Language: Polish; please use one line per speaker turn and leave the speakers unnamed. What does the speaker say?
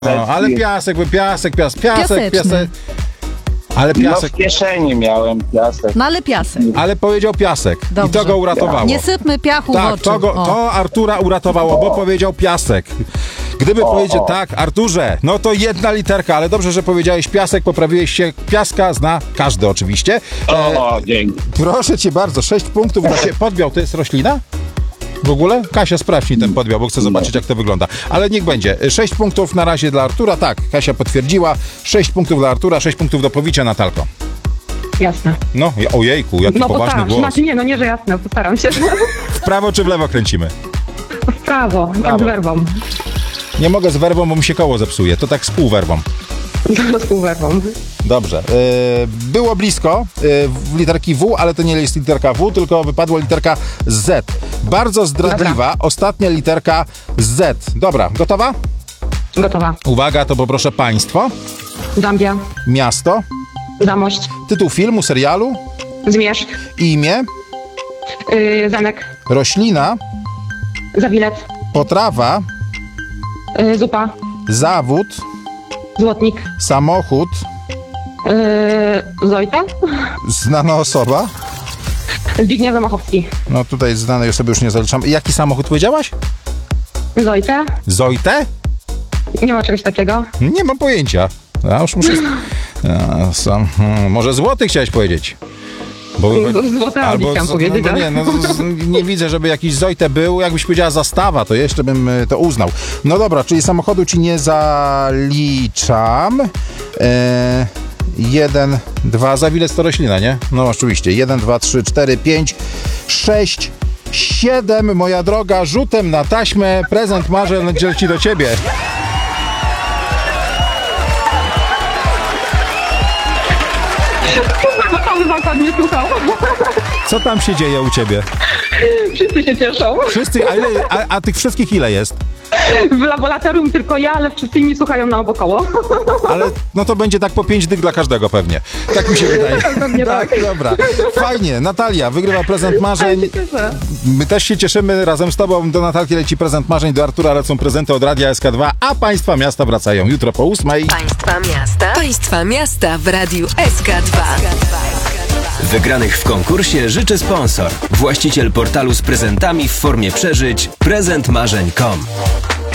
No, ale piasek. Ale
No
piasek.
w kieszeni miałem piasek.
No ale piasek.
Ale powiedział piasek.
Dobrze.
I to go uratowało.
Nie sypmy piachu w
Tak,
oczy.
to Artura uratowało, bo powiedział piasek. Gdyby powiedział tak, Arturze, no to jedna literka, ale dobrze, że powiedziałeś piasek, poprawiłeś się. Piaska zna każdy oczywiście.
O, dzięki.
Proszę cię bardzo, 6 punktów dla ciebie. Podbiał to jest roślina? W ogóle? Kasia, sprawdź mi ten podbiał, bo chcę zobaczyć, jak to wygląda. Ale niech będzie. 6 punktów na razie dla Artura. Tak, Kasia potwierdziła. 6 punktów dla Artura, 6 punktów do powicia, Natalko.
Jasne.
No, ojejku, jaki
No
poważny
postaram się.
głos.
Znaczy nie, no nie, że jasne, postaram się.
W prawo czy w lewo kręcimy?
W prawo, tak z werwą.
Nie mogę z werwą, bo mi się koło zepsuje. To tak z półwerwą.
Z półwerwą.
Dobrze. Było blisko w literki W, ale to nie jest literka W, tylko wypadła literka Z. Bardzo zdradliwa.
Dobra.
Ostatnia literka Z. Dobra, gotowa?
Gotowa.
Uwaga, to poproszę państwo.
Zambia.
Miasto.
Zamość.
Tytuł filmu, serialu.
Zmierzch.
Imię.
Zenek.
Roślina.
Zawilet.
Potrawa.
Zupa.
Zawód.
Złotnik.
Samochód.
Zojta.
Znana osoba.
Zbigniew Zamachowski.
No tutaj znanej osoby już nie zaliczam. Jaki samochód powiedziałaś?
Zojtę.
Zojtę?
Nie ma czegoś takiego.
Nie mam pojęcia. Ja już muszę... Może złoty chciałeś powiedzieć? Bo,
Złote Audi chciałam powiedzieć.
No, nie, nie widzę, żeby jakiś Zojte był. Jakbyś powiedziała zastawa, to jeszcze bym to uznał. No dobra, czyli samochodu ci nie zaliczam. 1, 2, Zawilec to roślina, nie? No oczywiście. 1, 2, 3, 4, 5, 6, 7, moja droga, rzutem na taśmę. Prezent marzeń leci do ciebie.
Cały zakład mnie słuchał.
Co tam się dzieje u ciebie?
Wszyscy się cieszą.
Wszyscy, a tych wszystkich ile jest?
W laboratorium tylko ja, ale wszyscy inni słuchają naokoło.
Ale no to będzie tak po 5 dych dla każdego pewnie. Tak mi się wydaje.
Pewnie tak.
Dobra. Fajnie. Natalia wygrywa prezent marzeń. My też się cieszymy. Razem z tobą do Natalki leci prezent marzeń, do Artura lecą prezenty od Radia SK2, a Państwa Miasta wracają jutro po 8:00.
Państwa miasta w Radiu SK2.
Wygranych w konkursie życzy sponsor. Właściciel portalu z prezentami w formie przeżyć prezentmarzeń.com.